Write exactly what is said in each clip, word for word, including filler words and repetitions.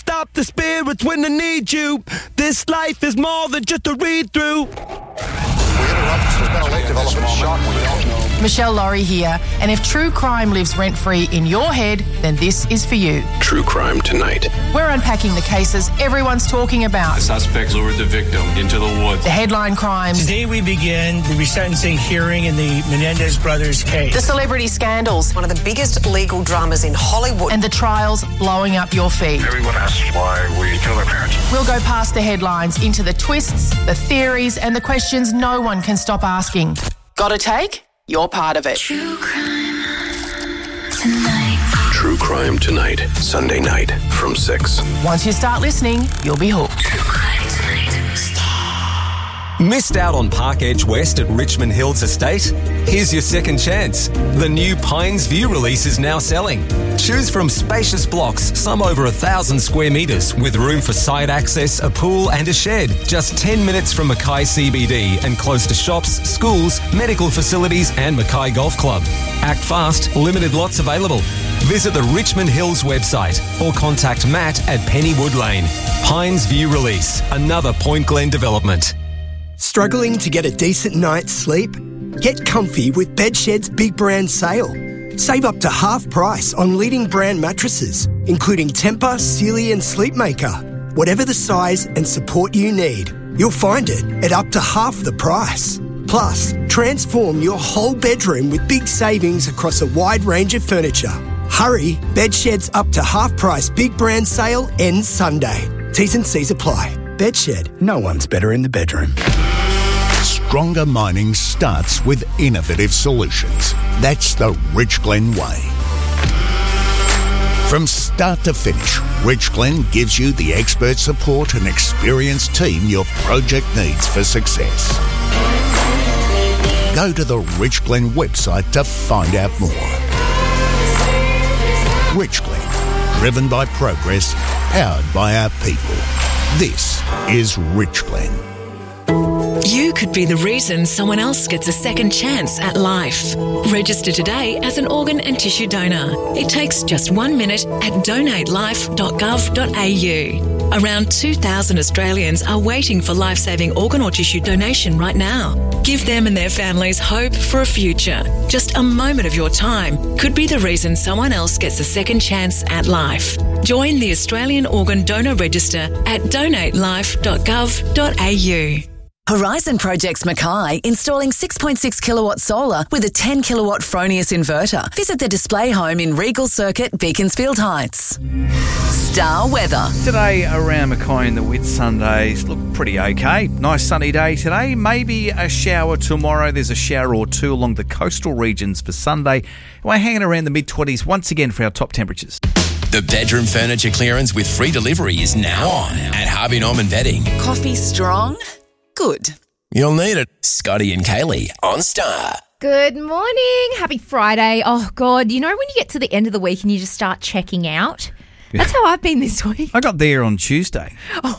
stop the spirits when they need you. This life is more than just a read-through. Michelle Laurie here, and if true crime lives rent-free in your head, then this is for you. True Crime Tonight. We're unpacking the cases everyone's talking about. The suspects lured the victim into the woods. The headline crimes. Today we begin the resentencing hearing in the Menendez brothers case. The celebrity scandals. One of the biggest legal dramas in Hollywood. And the trials blowing up your feed. Everyone asks why we kill our parents. We'll go past the headlines into the twists, the theories, and the questions no one can stop asking. Got a take? You're part of it. True Crime Tonight. True Crime Tonight. Sunday night from six. Once you start listening, you'll be hooked. True Crime Tonight. Stop. Missed out on Park Edge West at Richmond Hills Estate? Here's your second chance. The new Pines View release is now selling. Choose from spacious blocks, some over a thousand square metres, with room for side access, a pool and a shed. Just ten minutes from Mackay C B D and close to shops, schools, medical facilities and Mackay Golf Club. Act fast, limited lots available. Visit the Richmond Hills website or contact Matt at Pennywood Lane. Pines View Release, another Point Glen development. Struggling to get a decent night's sleep? Get comfy with Bedshed's big brand sale. Save up to half price on leading brand mattresses, including Tempur, Sealy and Sleepmaker. Whatever the size and support you need, you'll find it at up to half the price. Plus, transform your whole bedroom with big savings across a wide range of furniture. Hurry, Bedshed's up to half price big brand sale ends Sunday. T's and C's apply. Bedshed, no one's better in the bedroom. Stronger mining starts with innovative solutions. That's the Rich Glen way. From start to finish, Rich Glen gives you the expert support and experienced team your project needs for success. Go to the Rich Glen website to find out more. Rich Glen, driven by progress, powered by our people. This is Rich Glen. You could be the reason someone else gets a second chance at life. Register today as an organ and tissue donor. It takes just one minute at donate life dot gov dot a u. Around two thousand Australians are waiting for life-saving organ or tissue donation right now. Give them and their families hope for a future. Just a moment of your time could be the reason someone else gets a second chance at life. Join the Australian Organ Donor Register at donate life dot gov dot a u. Horizon Projects Mackay, installing six point six kilowatt solar with a ten kilowatt Fronius inverter. Visit the display home in Regal Circuit, Beaconsfield Heights. Star weather. Today around Mackay and the Whitsundays look pretty okay. Nice sunny day today. Maybe a shower tomorrow. There's a shower or two along the coastal regions for Sunday. We're hanging around the mid-twenties once again for our top temperatures. The bedroom furniture clearance with free delivery is now on at Harvey Norman Bedding. Coffee strong? Good. You'll need it. Scotty and Kaylee on Star. Good morning. Happy Friday. Oh, God. You know when you get to the end of the week and you just start checking out? That's how I've been this week. I got there on Tuesday. Oh,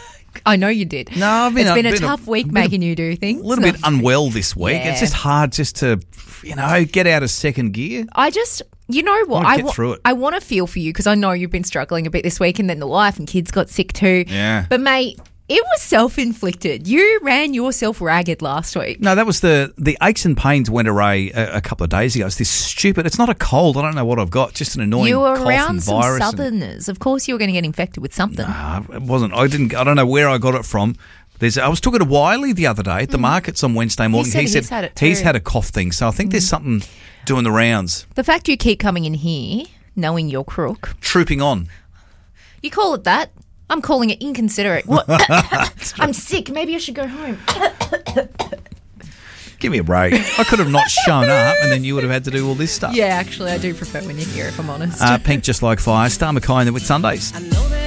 I know you did. No, I've been It's a, been a been tough a, week making you do things. A little bit unwell this week. Yeah. It's just hard just to, you know, get out of second gear. I just... You know what? I I, get wa- through it. I want to feel for you because I know you've been struggling a bit this week and then the wife and kids got sick too. Yeah. But, mate, it was self-inflicted. You ran yourself ragged last week. No, that was the, the aches and pains went away a, a couple of days ago. It's this stupid, it's not a cold. I don't know what I've got. Just an annoying You were cough around and some virus. southerners. Of course you were going to get infected with something. Nah, it wasn't. I didn't, I don't know where I got it from. There's, I was talking to Wiley the other day at the mm. markets on Wednesday morning. He said, he said he's, had it he's too. had a cough thing. So I think mm. there's something doing the rounds. The fact you keep coming in here knowing you're crook. Trooping on. You call it that. I'm calling it inconsiderate. What? I'm sick. Maybe I should go home. Give me a break. I could have not shown up and then you would have had to do all this stuff. Yeah, actually, I do prefer when you hear it, if I'm honest. Uh, Pink Just Like Fire, Star Mackay and the Whitsundays.